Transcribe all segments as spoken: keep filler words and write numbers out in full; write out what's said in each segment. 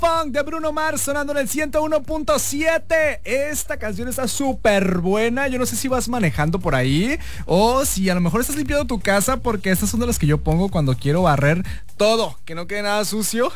Funk de Bruno Mars sonando en el ciento uno punto siete. Esta canción está súper buena. Yo no sé si vas manejando por ahí o si a lo mejor estás limpiando tu casa, porque estas son de las que yo pongo cuando quiero barrer todo, que no quede nada sucio.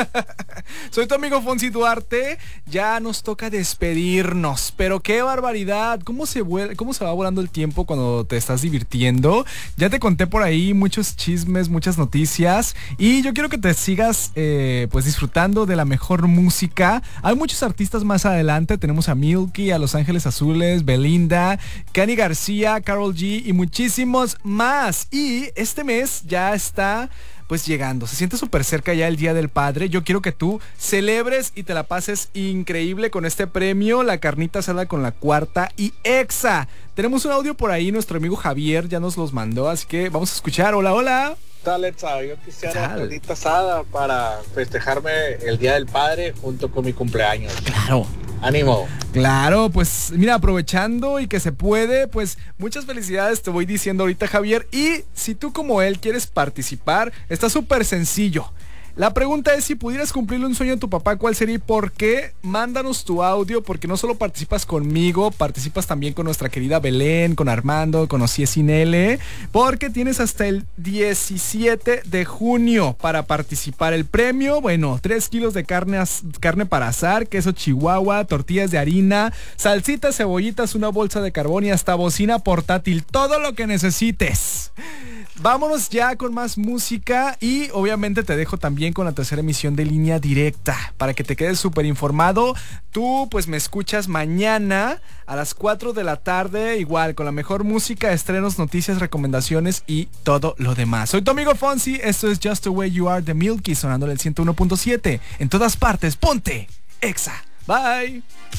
Soy tu amigo Fonsi Duarte. Ya nos toca despedirnos, pero qué barbaridad. ¿Cómo se, vuel- cómo se va volando el tiempo cuando te estás divirtiendo? Ya te conté por ahí muchos chismes, muchas noticias, y yo quiero que te sigas eh, pues disfrutando de la mejor música. Hay muchos artistas más adelante. Tenemos a Milky, a Los Ángeles Azules, Belinda, Cani García, Karol G y muchísimos más. Y este mes ya está pues llegando, se siente súper cerca ya el Día del Padre. Yo quiero que tú celebres y te la pases increíble con este premio, la carnita asada con la Cuarta y Exa. Tenemos un audio por ahí, nuestro amigo Javier ya nos los mandó, así que vamos a escuchar. Hola, hola. Tal, Exa, yo quisiera Tal. carnita asada para festejarme el Día del Padre junto con mi cumpleaños. Claro. ¡Ánimo! Claro, pues mira, aprovechando y que se puede, pues muchas felicidades te voy diciendo ahorita, Javier. Y si tú como él quieres participar, está súper sencillo. La pregunta es, si pudieras cumplirle un sueño a tu papá, ¿cuál sería y por qué? Mándanos tu audio, porque no solo participas conmigo, participas también con nuestra querida Belén, con Armando, con Osié Sinele, porque tienes hasta el diecisiete de junio para participar. El premio, bueno, tres kilos de carne, as- carne para asar, queso chihuahua, tortillas de harina, salsitas, cebollitas, una bolsa de carbón y hasta bocina portátil, todo lo que necesites. Vámonos ya con más música y obviamente te dejo también con la tercera emisión de Línea Directa para que te quedes súper informado. Tú pues me escuchas mañana a las cuatro de la tarde, igual con la mejor música, estrenos, noticias, recomendaciones y todo lo demás. Soy tu amigo Fonsi, esto es Just the Way You Are de Milky sonando en el ciento uno punto siete. En todas partes, ponte Exa. Bye.